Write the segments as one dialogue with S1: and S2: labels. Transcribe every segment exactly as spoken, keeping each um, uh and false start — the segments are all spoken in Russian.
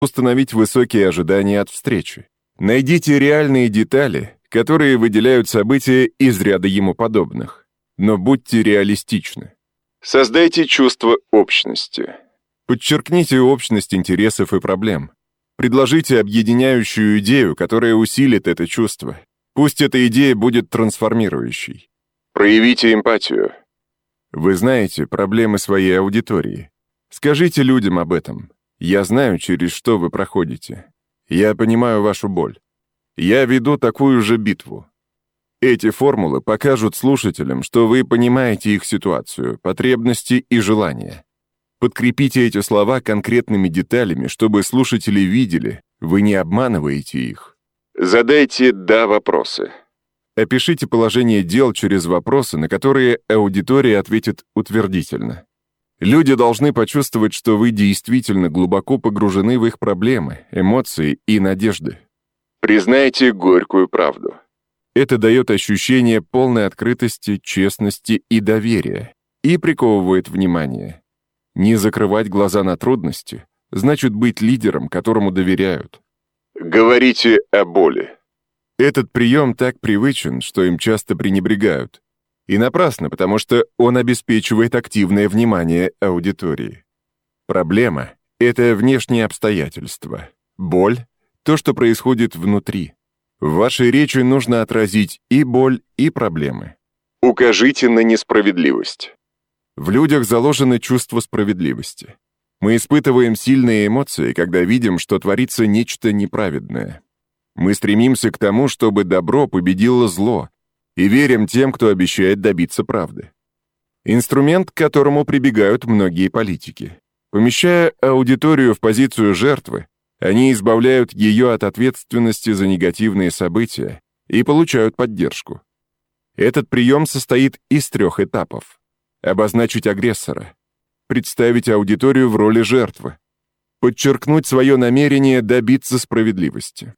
S1: установить высокие ожидания от встречи. Найдите реальные детали, которые выделяют события из ряда ему подобных. Но будьте реалистичны. Создайте чувство общности. Подчеркните общность интересов и проблем. Предложите объединяющую идею, которая усилит это чувство. Пусть эта идея будет трансформирующей. Проявите эмпатию. Вы знаете проблемы своей аудитории. Скажите людям об этом. Я знаю, через что вы проходите. Я понимаю вашу боль. Я веду такую же битву. Эти формулы покажут слушателям, что вы понимаете их ситуацию, потребности и желания. Подкрепите эти слова конкретными деталями, чтобы слушатели видели, вы не обманываете их. Задайте «да» вопросы. Опишите положение дел через вопросы, на которые аудитория ответит утвердительно. Люди должны почувствовать, что вы действительно глубоко погружены в их проблемы, эмоции и надежды. Признайте горькую правду. Это дает ощущение полной открытости, честности и доверия и приковывает внимание. Не закрывать глаза на трудности значит быть лидером, которому доверяют. Говорите о боли. Этот прием так привычен, что им часто пренебрегают. И напрасно, потому что он обеспечивает активное внимание аудитории. Проблема — это внешние обстоятельства. Боль — то, что происходит внутри. В вашей речи нужно отразить и боль, и проблемы. Укажите на несправедливость. В людях заложено чувство справедливости. Мы испытываем сильные эмоции, когда видим, что творится нечто неправедное. Мы стремимся к тому, чтобы добро победило зло, и верим тем, кто обещает добиться правды. Инструмент, к которому прибегают многие политики. Помещая аудиторию в позицию жертвы, они избавляют ее от ответственности за негативные события и получают поддержку. Этот прием состоит из трех этапов. Обозначить агрессора, представить аудиторию в роли жертвы, подчеркнуть свое намерение добиться справедливости.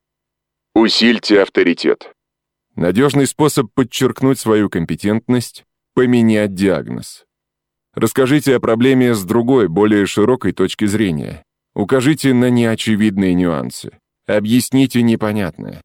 S1: Усильте авторитет. Надежный способ подчеркнуть свою компетентность — поменять диагноз. Расскажите о проблеме с другой, более широкой точки зрения. Укажите на неочевидные нюансы. Объясните непонятное.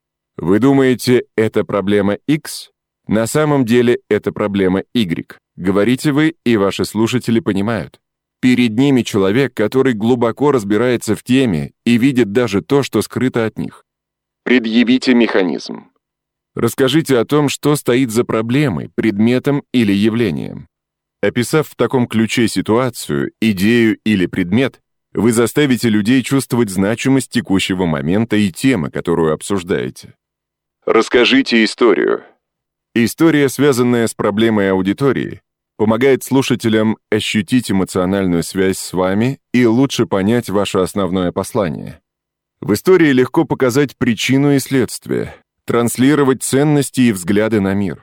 S1: Вы думаете, это проблема X? На самом деле это проблема Y. Говорите вы, и ваши слушатели понимают. Перед ними человек, который глубоко разбирается в теме и видит даже то, что скрыто от них. Предъявите механизм. Расскажите о том, что стоит за проблемой, предметом или явлением. Описав в таком ключе ситуацию, идею или предмет, вы заставите людей чувствовать значимость текущего момента и темы, которую обсуждаете. Расскажите историю. История, связанная с проблемой аудитории, помогает слушателям ощутить эмоциональную связь с вами и лучше понять ваше основное послание. В истории легко показать причину и следствие, транслировать ценности и взгляды на мир.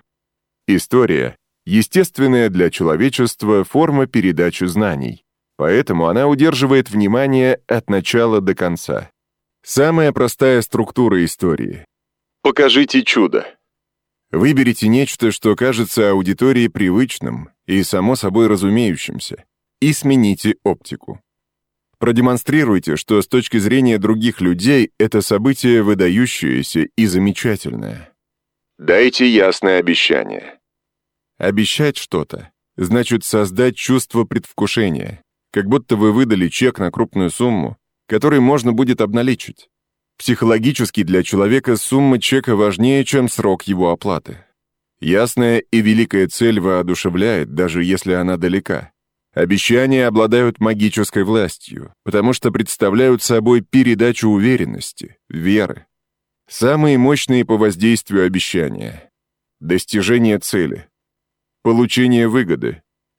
S1: История — естественная для человечества форма передачи знаний. Поэтому она удерживает внимание от начала до конца. Самая простая структура истории. Покажите чудо. Выберите нечто, что кажется аудитории привычным и само собой разумеющимся, и смените оптику. Продемонстрируйте, что с точки зрения других людей это событие выдающееся и замечательное. Дайте ясное обещание. Обещать что-то значит создать чувство предвкушения, как будто вы выдали чек на крупную сумму, который можно будет обналичить. Психологически для человека сумма чека важнее, чем срок его оплаты. Ясная и великая цель воодушевляет, даже если она далека. Обещания обладают магической властью, потому что представляют собой передачу уверенности, веры. Самые мощные по воздействию обещания. Достижение цели. Получение выгоды.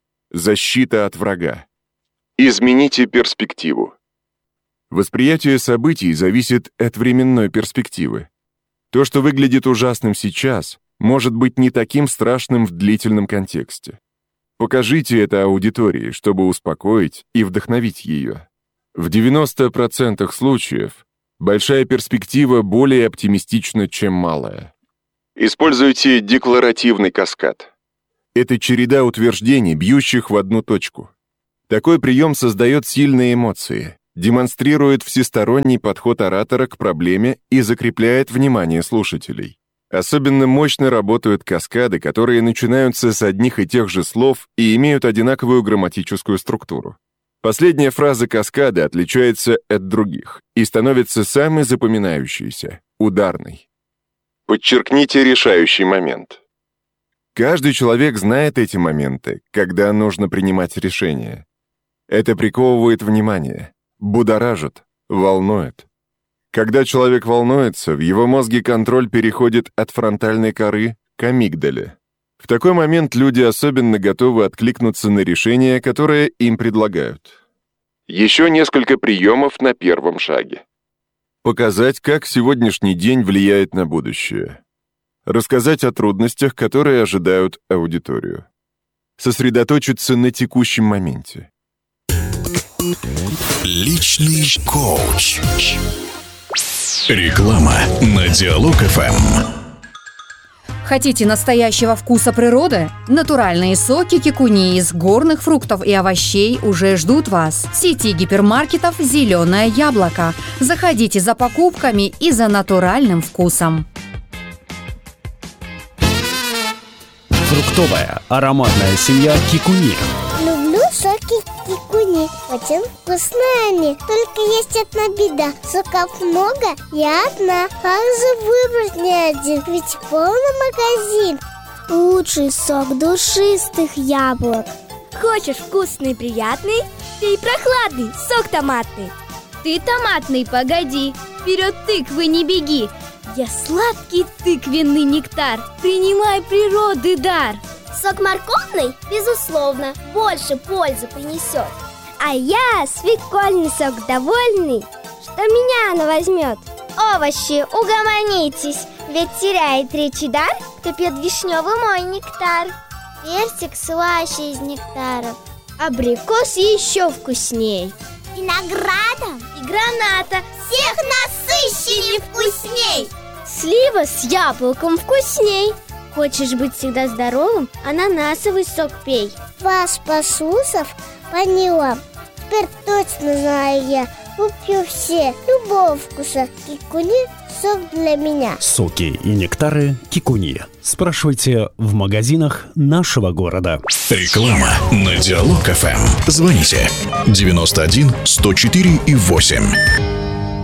S1: Защита от врага. Измените перспективу. Восприятие событий зависит от временной перспективы. То, что выглядит ужасным сейчас, может быть не таким страшным в длительном контексте. Покажите это аудитории, чтобы успокоить и вдохновить ее. В девяноста процентах случаев большая перспектива более оптимистична, чем малая. Используйте декларативный каскад. Это череда утверждений, бьющих в одну точку. Такой прием создает сильные эмоции. демонстрирует всесторонний подход оратора к проблеме и закрепляет внимание слушателей. Особенно мощно работают каскады, которые начинаются с одних и тех же слов и имеют одинаковую грамматическую структуру. Последняя фраза каскады отличается от других и становится самой запоминающейся — ударной. Подчеркните решающий момент. Каждый человек знает эти моменты, когда нужно принимать решение. Это приковывает внимание, будоражит, волнует. Когда человек волнуется, в его мозге контроль переходит от фронтальной коры к амигдале. В такой момент люди особенно готовы откликнуться на решение, которое им предлагают. Еще несколько приемов на первом шаге. Показать, как сегодняшний день влияет на будущее. Рассказать о трудностях, которые ожидают аудиторию. Сосредоточиться на текущем моменте.
S2: Личный коуч. Реклама на Диалог эф эм.
S3: Хотите настоящего вкуса природы? Натуральные соки кикуни из горных фруктов и овощей уже ждут вас. В сети гипермаркетов «Зеленое яблоко». Заходите за покупками и за натуральным вкусом.
S4: Фруктовая ароматная семья кикуни.
S5: Люблю соки кикуни. Очень вкусные они. Только есть одна беда. Соков много, я одна. Как же выбрать не один? Ведь полный магазин. Лучший сок душистых яблок.
S6: Хочешь вкусный и приятный? Пей прохладный сок томатный.
S7: Ты томатный, погоди. Вперед тыквы не беги. Я сладкий тыквенный нектар. Принимай природы дар.
S6: Сок морковный, безусловно, больше пользы принесет. А я свекольный сок довольный, что меня она возьмет. Овощи, угомонитесь, ведь теряет речи дар, кто пьет вишневый мой нектар. Персик слаще из нектаров,
S7: абрикос еще вкусней.
S6: Виноградом и граната всех насыщеннее вкусней.
S7: Слива с яблоком вкусней. Хочешь быть всегда здоровым? Ананасовый сок пей.
S5: Вас, послушав, поняла. Теперь точно знаю я. Куплю все, любого вкуса. Кикуни – сок для меня.
S4: Соки и нектары кикуни. Спрашивайте в магазинах нашего города.
S2: Реклама на Диалог эф эм. Звоните девяносто один сто четыре и восемь.